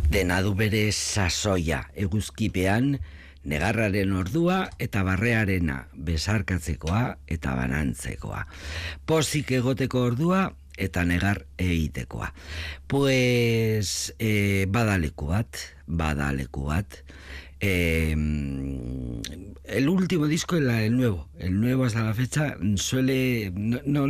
Dena du bere sasoia, eguzkipean, negarraren ordua eta barrearena, besarkatzekoa eta banantzekoa. Pozik egoteko ordua eta negar egitekoa. Pues badaleku bat. El último disco, el nuevo hasta la fecha, suele... No